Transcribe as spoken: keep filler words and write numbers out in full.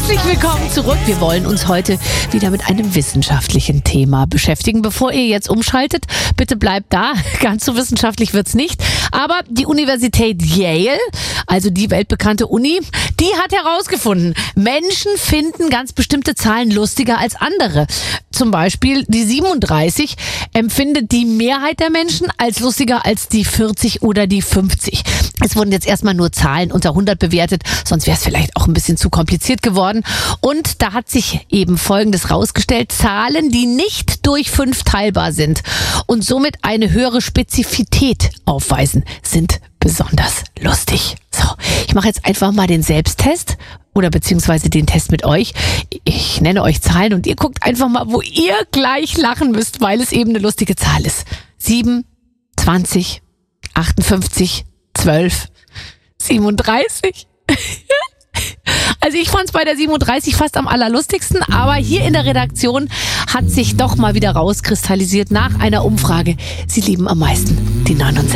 Herzlich willkommen zurück. Wir wollen uns heute wieder mit einem wissenschaftlichen Thema beschäftigen. Bevor ihr jetzt umschaltet, bitte bleibt da. Ganz so wissenschaftlich wird's nicht. Aber die Universität Yale, also die weltbekannte Uni, die hat herausgefunden, Menschen finden ganz bestimmte Zahlen lustiger als andere. Zum Beispiel die siebenunddreißig empfindet die Mehrheit der Menschen als lustiger als die vierzig oder die fünfzig. Es wurden jetzt erstmal nur Zahlen unter hundert bewertet, sonst wäre es vielleicht auch ein bisschen zu kompliziert geworden. Und da hat sich eben Folgendes rausgestellt: Zahlen, die nicht durch fünf teilbar sind und somit eine höhere Spezifität aufweisen, sind besonders lustig. So, ich mache jetzt einfach mal den Selbsttest oder beziehungsweise den Test mit euch. Ich nenne euch Zahlen und ihr guckt einfach mal, wo ihr gleich lachen müsst, weil es eben eine lustige Zahl ist. sieben, zwanzig, achtundfünfzig, zwölf, siebenunddreißig. Also ich fand es bei der siebenunddreißig fast am allerlustigsten, aber hier in der Redaktion hat sich doch mal wieder rauskristallisiert nach einer Umfrage: Sie lieben am meisten die neunundsechzig.